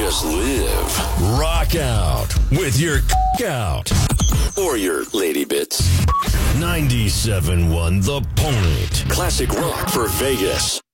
just live. Rock out with your out. Or your lady bits. 97.1 The Point. Classic rock for Vegas.